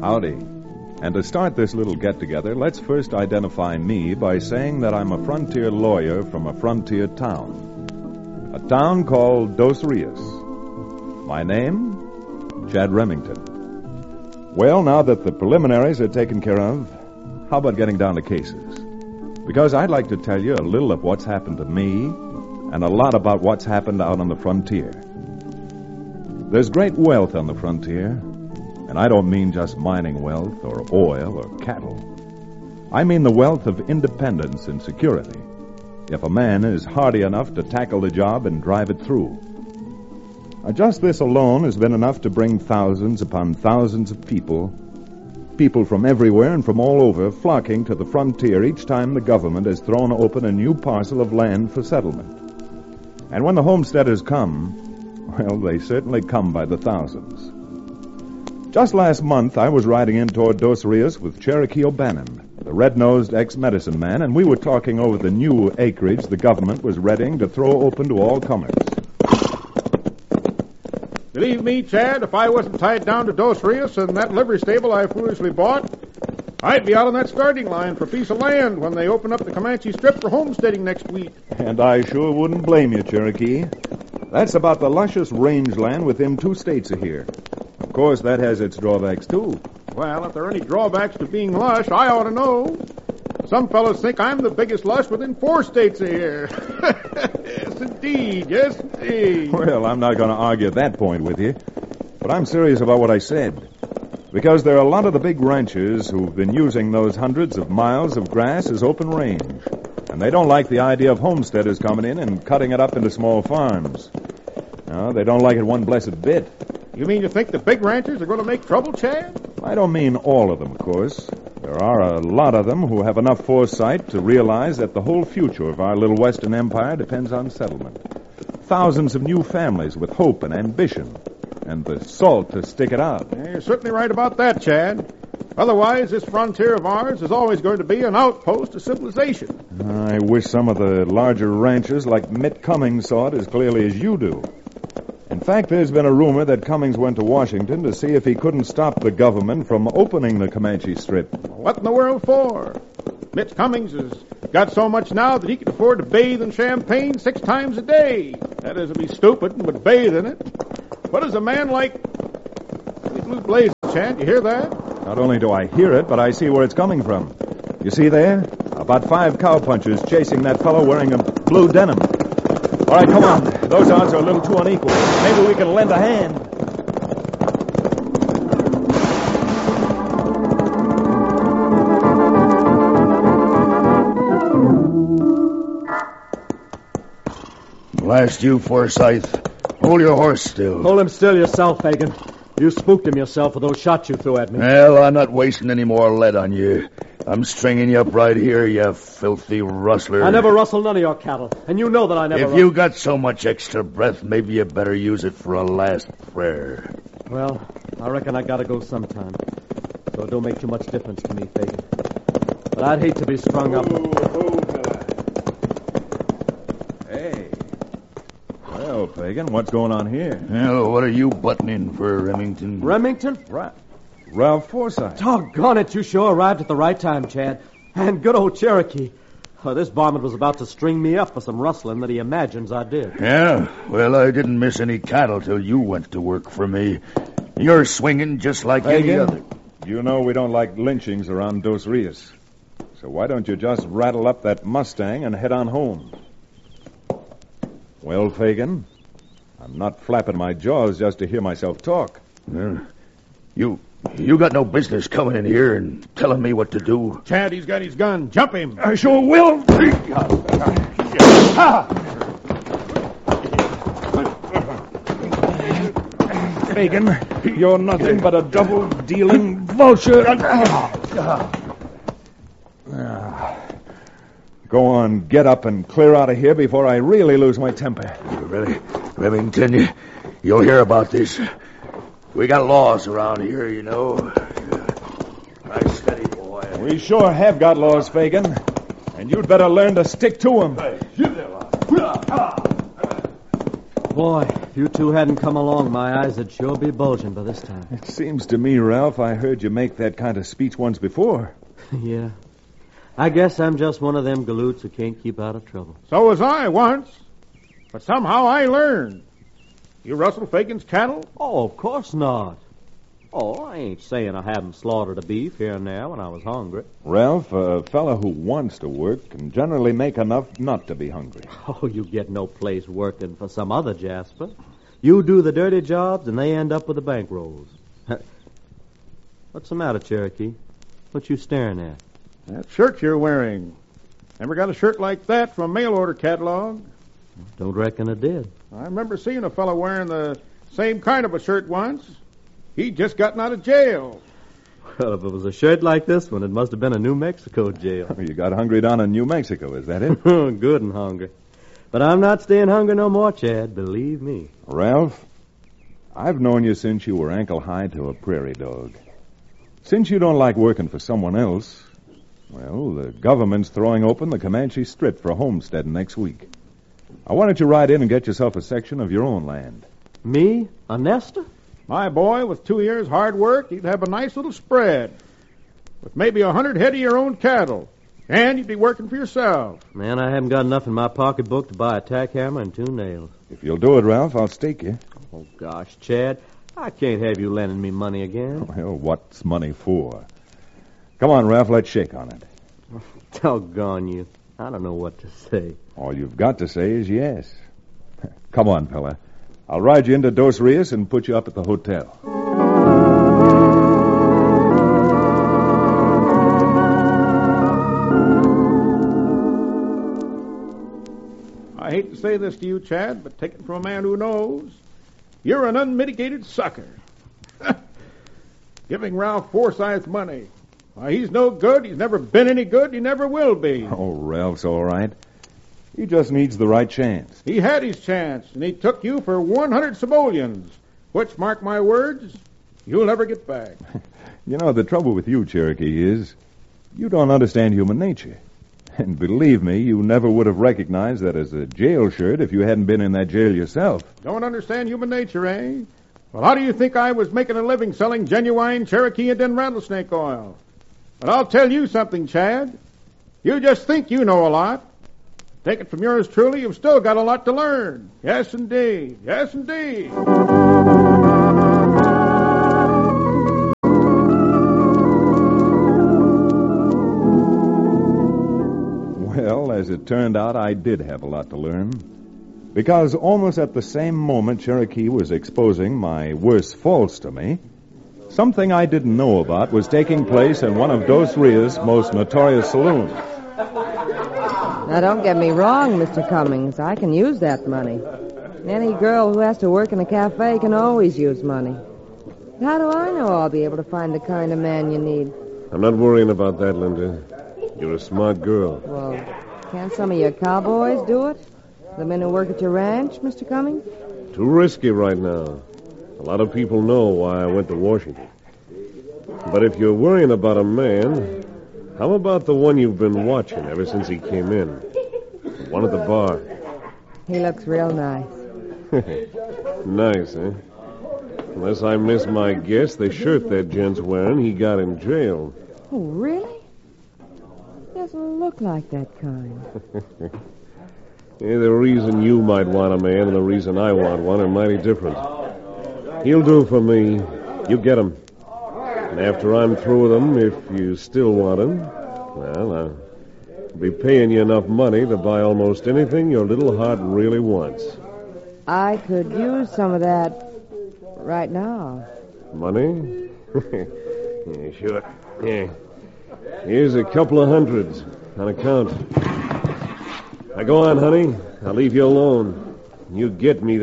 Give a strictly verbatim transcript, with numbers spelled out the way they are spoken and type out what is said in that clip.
Howdy. And to start this little get-together, let's first identify me by saying that I'm a frontier lawyer from a frontier town. A town called Dos Rios. My name? Chad Remington. Well, now that the preliminaries are taken care of, how about getting down to cases? Because I'd like to tell you a little of what's happened to me and a lot about what's happened out on the frontier. There's great wealth on the frontier, and I don't mean just mining wealth or oil or cattle. I mean the wealth of independence and security, if a man is hardy enough to tackle the job and drive it through. Now, just this alone has been enough to bring thousands upon thousands of people, people from everywhere and from all over, flocking to the frontier each time the government has thrown open a new parcel of land for settlement. And when the homesteaders come, well, they certainly come by the thousands. Just last month, I was riding in toward Dos Rios with Cherokee O'Bannon, the red-nosed ex-medicine man, and we were talking over the new acreage the government was readying to throw open to all comers. Believe me, Chad, if I wasn't tied down to Dos Rios and that livery stable I foolishly bought, I'd be out on that starting line for a piece of land when they open up the Comanche Strip for homesteading next week. And I sure wouldn't blame you, Cherokee. That's about the luscious rangeland within two states of here. Of course, that has its drawbacks, too. Well, if there are any drawbacks to being lush, I ought to know. Some fellows think I'm the biggest lush within four states of here. Yes, indeed. Yes, indeed. Well, I'm not going to argue that point with you. But I'm serious about what I said. Because there are a lot of the big ranchers who've been using those hundreds of miles of grass as open range. And they don't like the idea of homesteaders coming in and cutting it up into small farms. No, they don't like it one blessed bit. You mean you think the big ranchers are going to make trouble, Chad? I don't mean all of them, of course. There are a lot of them who have enough foresight to realize that the whole future of our little Western Empire depends on settlement. Thousands of new families with hope and ambition, and the salt to stick it out. Yeah, you're certainly right about that, Chad. Otherwise, this frontier of ours is always going to be an outpost of civilization. I wish some of the larger ranchers like Mitt Cummings saw it as clearly as you do. In fact, there's been a rumor that Cummings went to Washington to see if he couldn't stop the government from opening the Comanche Strip. What in the world for? Mitch Cummings has got so much now that he can afford to bathe in champagne six times a day. That is, to be stupid and would bathe in it. What is a man like... Blue Blaze, Chad, you hear that? Not only do I hear it, but I see where it's coming from. You see there? About five cowpunchers chasing that fellow wearing a blue denim. All right, come on. Those odds are a little too unequal. Maybe we can lend a hand. Blast you, Forsyth. Hold your horse still. Hold him still yourself, Fagan. You spooked him yourself with those shots you threw at me. Well, I'm not wasting any more lead on you. I'm stringing you up right here, you filthy rustler. I never rustled none of your cattle, and you know that I never... If you got so much extra breath, maybe you better use it for a last prayer. Well, I reckon I gotta go sometime. So it don't make too much difference to me, Fagan. But I'd hate to be strung up... Hey. Well, Fagan, what's going on here? Well, what are you butting in for, Remington? Remington? Ra- Ralph Forsyth. Doggone it, you sure arrived at the right time, Chad. And good old Cherokee. Oh, this varmint was about to string me up for some rustling that he imagines I did. Yeah? Well, I didn't miss any cattle till you went to work for me. You're swinging just like Fagan, any other. You know we don't like lynchings around Dos Rios. So why don't you just rattle up that Mustang and head on home? Well, Fagan, I'm not flapping my jaws just to hear myself talk. Well, you... You got no business coming in here and telling me what to do. Chad, he's got his gun. Jump him. I sure will. Fagan, you're nothing but a double-dealing vulture. Go on, get up and clear out of here before I really lose my temper. Really? Remington, you, you'll hear about this. We got laws around here, you know. Right, steady, boy. We sure have got laws, Fagan. And you'd better learn to stick to them. Boy, If you two hadn't come along, my eyes would sure be bulging by this time. It seems to me, Ralph, I heard you make that kind of speech once before. Yeah. I guess I'm just one of them galoots who can't keep out of trouble. So was I once. But somehow I learned. You rustle Fagan's cattle? Oh, of course not. Oh, I ain't saying I haven't slaughtered a beef here and there when I was hungry. Ralph, a fella who wants to work can generally make enough not to be hungry. Oh, you get no place working for some other Jasper. You do the dirty jobs, and they end up with the bankrolls. What's the matter, Cherokee? What you staring at? That shirt you're wearing. Never got a shirt like that from a mail-order catalog. Don't reckon I did. I remember seeing a fellow wearing the same kind of a shirt once. He'd just gotten out of jail. Well, if it was a shirt like this one, it must have been a New Mexico jail. You got hungry down in New Mexico, is that it? Good and hungry. But I'm not staying hungry no more, Chad, believe me. Ralph, I've known you since you were ankle-high to a prairie dog. Since you don't like working for someone else, well, the government's throwing open the Comanche Strip for homestead next week. I wanted you to ride in and get yourself a section of your own land. Me? A nester? My boy, with two years' hard work, you'd have a nice little spread. With maybe a hundred head of your own cattle. And you'd be working for yourself. Man, I haven't got enough in my pocketbook to buy a tack hammer and two nails. If you'll do it, Ralph, I'll stake you. Oh, gosh, Chad, I can't have you lending me money again. Well, what's money for? Come on, Ralph, let's shake on it. Doggone you. I don't know what to say. All you've got to say is yes. Come on, fella. I'll ride you into Dos Rios and put you up at the hotel. I hate to say this to you, Chad, but take it from a man who knows. You're an unmitigated sucker. Giving Ralph Forsyth money. Why, he's no good. He's never been any good. He never will be. Oh, Ralph's all right. He just needs the right chance. He had his chance, and he took you for one hundred simoleons, which, mark my words, you'll never get back. You know, the trouble with you, Cherokee, is you don't understand human nature. And believe me, you never would have recognized that as a jail shirt if you hadn't been in that jail yourself. Don't understand human nature, eh? Well, how do you think I was making a living selling genuine Cherokee and then rattlesnake oil? But I'll tell you something, Chad. You just think you know a lot. Take it from yours truly, you've still got a lot to learn. Yes, indeed. Yes, indeed. Well, as it turned out, I did have a lot to learn. Because almost at the same moment Cherokee was exposing my worst faults to me, something I didn't know about was taking place in one of Dos Rios' most notorious saloons. Now, don't get me wrong, Mister Cummings. I can use that money. Any girl who has to work in a cafe can always use money. How do I know I'll be able to find the kind of man you need? I'm not worrying about that, Linda. You're a smart girl. Well, can't some of your cowboys do it? The men who work at your ranch, Mister Cummings? Too risky right now. A lot of people know why I went to Washington. But if you're worrying about a man, how about the one you've been watching ever since he came in? The one at the bar. He looks real nice. Nice, eh? Unless I miss my guess, the shirt that gent's wearing, he got in jail. Oh, really? Doesn't look like that kind. Yeah, the reason you might want a man and the reason I want one are mighty different. He'll do for me. You get him. And after I'm through with him, if you still want him, well, I'll be paying you enough money to buy almost anything your little heart really wants. I could use some of that right now. Money? Yeah, sure. Yeah. Here's a couple of hundreds on account. Now go on, honey. I'll leave you alone. You get me